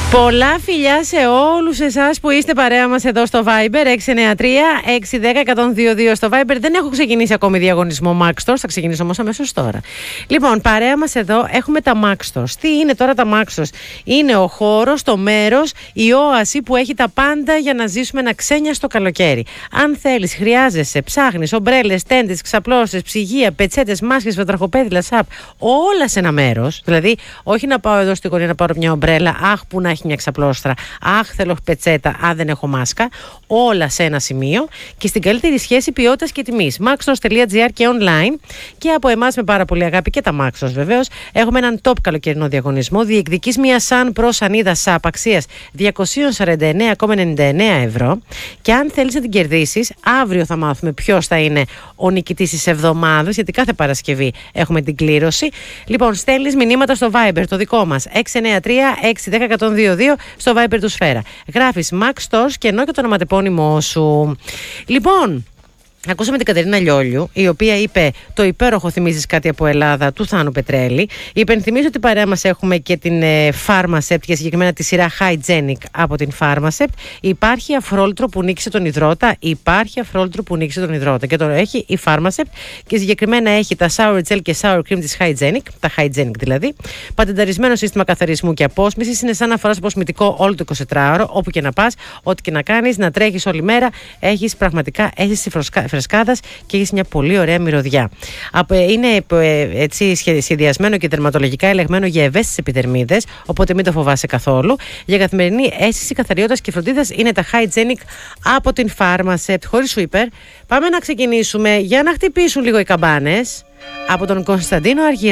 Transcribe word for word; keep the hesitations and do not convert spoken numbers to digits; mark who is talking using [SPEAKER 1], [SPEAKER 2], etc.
[SPEAKER 1] Πολλά φιλιά σε όλους εσάς που είστε παρέα μας εδώ στο Viber έξι εννιά τρία έξι ένα μηδέν ένα μηδέν δύο δύο στο Viber. Δεν έχω ξεκινήσει ακόμη διαγωνισμό Max Stores, θα ξεκινήσω όμως αμέσως τώρα. Λοιπόν, παρέα μας εδώ έχουμε τα Max Stores. Τι είναι τώρα τα Max Stores? Είναι ο χώρος, το μέρος, η όαση που έχει τα πάντα για να ζήσουμε ένα ξένιαστο καλοκαίρι. Αν θέλεις, χρειάζεσαι, ψάχνεις ομπρέλες, τέντες, ξαπλώσεις, ψυγεία, πετσέτες, μάσκες, βατραχοπέδιλα, σαπ, όλα σε ένα μέρος. Δηλαδή, όχι να πάω εδώ στη γωνία να πάρω μια ομπρέλα, αχ που να έχει μια ξαπλώστρα, αχ θέλω πετσέτα, α δεν έχω μάσκα. Όλα σε ένα σημείο και στην καλύτερη σχέση ποιότητας και τιμής. maxstores τελεία gr και online. Και από εμάς με πάρα πολύ αγάπη και τα Maxstores βεβαίως, έχουμε έναν top καλοκαιρινό διαγωνισμό. Διεκδικείς μια Sun Pro σανίδα σαπ αξίας διακόσια σαράντα εννέα κόμμα ενενήντα εννέα ευρώ. Και αν θέλεις να την κερδίσεις, αύριο θα μάθουμε ποιος θα είναι ο νικητής της εβδομάδας, γιατί κάθε Παρασκευή έχουμε την κλήρωση. Λοιπόν, στέλνεις μηνύματα στο Viber, το δικό μας, έξι εννιά τρία έξι ένα μηδέν ένα μηδέν δύο δύο, στο Viber του Σφαίρα. Γράφεις Max Stores και ενώ και το ονοματεπώνυμό σου. Λοιπόν, ακούσαμε την Κατερίνα Λιόλιου, η οποία είπε το υπέροχο «Θυμίζεις κάτι από Ελλάδα» του Θάνου Πετρέλη. Υπενθυμίζω ότι παρέα μας έχουμε και την ε, Pharmacept και συγκεκριμένα τη σειρά Hygienic από την Pharmacept. Υπάρχει αφρόλουτρο που νίκησε τον υδρότα. Υπάρχει αφρόλουτρο που νίκησε τον υδρότα. Και το έχει η Pharmacept και συγκεκριμένα έχει τα Sour Gel και Sour Cream της Hygienic, τα Hygienic δηλαδή. Πατενταρισμένο σύστημα καθαρισμού και απόσμησης. Είναι σαν να φοράς αποσμητικό όλο το εικοσιτετράωρο, όπου και να πας, ό,τι και να κάνεις, να τρέχεις όλη μέρα. Έχεις πραγματικά αίσθηση φρεσκάδας και έχεις μια πολύ ωραία μυρωδιά. Είναι έτσι σχεδιασμένο και τερματολογικά ελεγμένο για ευαίσθητες επιδερμίδες, οπότε μην το φοβάσαι καθόλου. Για καθημερινή αίσθηση καθαριότητας και φροντίδας είναι τα Hygienic από την Pharmacept. Χωρίς σου υπέρ, πάμε να ξεκινήσουμε για να χτυπήσουν λίγο οι καμπάνες από τον Κωνσταντίνο Αργυρό.